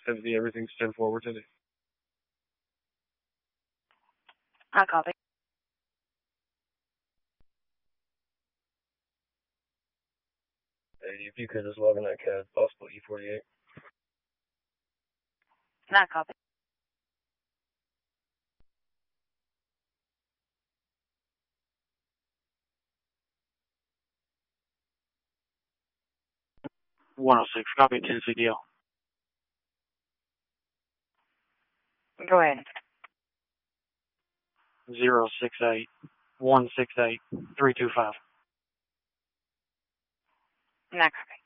everything's 10 forward today. I copy. Hey, if you could just log in that CAD, possible E48. Not copy. .106, copy 10 CDL. Go ahead. 068 168 325. Not copy.